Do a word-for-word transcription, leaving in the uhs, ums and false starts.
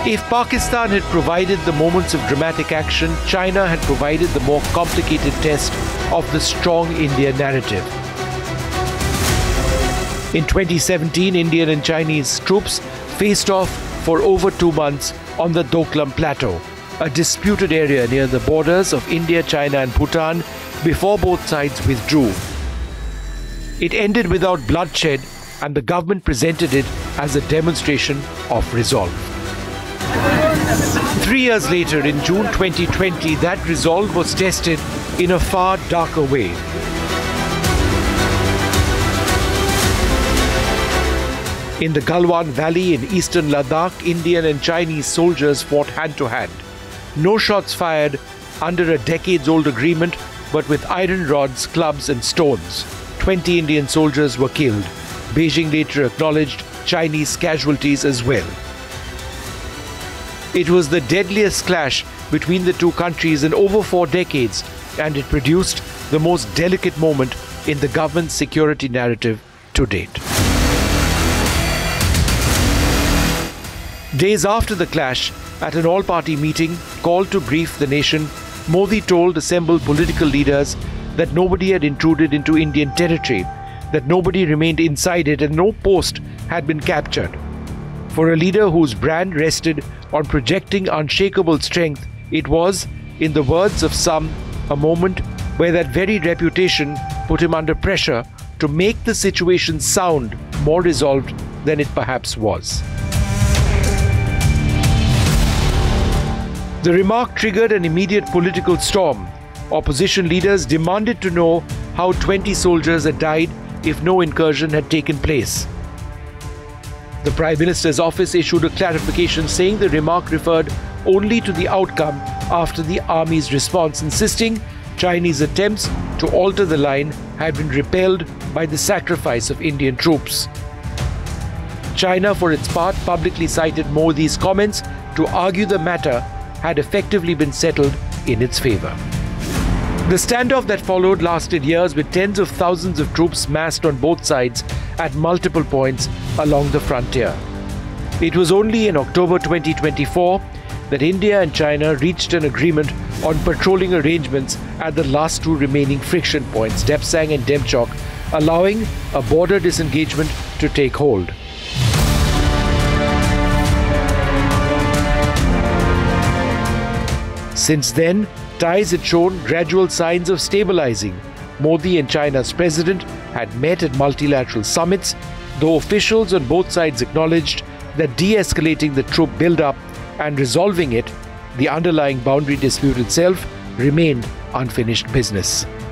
If Pakistan had provided the moments of dramatic action, China had provided the more complicated test of the strong India narrative. In twenty seventeen, Indian and Chinese troops faced off for over two months on the Doklam Plateau, a disputed area near the borders of India, China and Bhutan, before both sides withdrew. It ended without bloodshed, and the government presented it as a demonstration of resolve. Three years later, in June twenty twenty, that resolve was tested in a far darker way. In the Galwan Valley in eastern Ladakh, Indian and Chinese soldiers fought hand to hand. No shots fired under a decades-old agreement, but with iron rods, clubs and stones. twenty Indian soldiers were killed. Beijing later acknowledged Chinese casualties as well. It was the deadliest clash between the two countries in over four decades, and it produced the most delicate moment in the government's security narrative to date. Days after the clash, at an all-party meeting called to brief the nation, Modi told assembled political leaders that nobody had intruded into Indian territory, that nobody remained inside it and no post had been captured. For a leader whose brand rested on projecting unshakable strength, it was, in the words of some, a moment where that very reputation put him under pressure to make the situation sound more resolved than it perhaps was. The remark triggered an immediate political storm. Opposition leaders demanded to know how twenty soldiers had died if no incursion had taken place. The Prime Minister's office issued a clarification saying the remark referred only to the outcome after the army's response, insisting Chinese attempts to alter the line had been repelled by the sacrifice of Indian troops. China, for its part, publicly cited Modi's comments to argue the matter had effectively been settled in its favor. The standoff that followed lasted years, with tens of thousands of troops massed on both sides at multiple points along the frontier. It was only in October twenty twenty-four that India and China reached an agreement on patrolling arrangements at the last two remaining friction points, Depsang and Demchok, allowing a border disengagement to take hold. Since then, ties had shown gradual signs of stabilizing. Modi and China's president had met at multilateral summits, though officials on both sides acknowledged that de-escalating the troop build-up and resolving it, the underlying boundary dispute itself, remained unfinished business.